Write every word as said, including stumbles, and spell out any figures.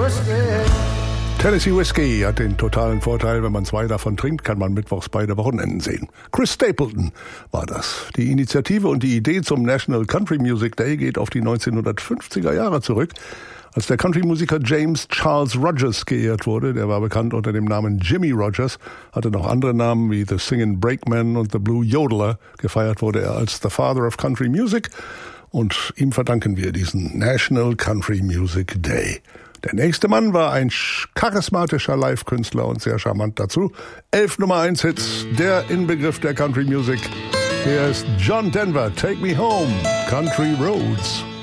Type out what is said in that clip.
Tennessee Whiskey hat den totalen Vorteil, wenn man zwei davon trinkt, kann man mittwochs beide Wochenenden sehen. Chris Stapleton war das. Die Initiative und die Idee zum National Country Music Day geht auf die neunzehnhundertfünfziger Jahre zurück, als der Country-Musiker James Charles Rogers geehrt wurde. Der war bekannt unter dem Namen Jimmy Rogers, hatte noch andere Namen wie The Singin' Brakeman und The Blue Yodeler. Gefeiert wurde er als The Father of Country Music und ihm verdanken wir diesen National Country Music Day. Der nächste Mann war ein charismatischer Live-Künstler und sehr charmant dazu. Elf Nummer eins Hits, der Inbegriff der Country Music. Hier ist John Denver, Take Me Home, Country Roads.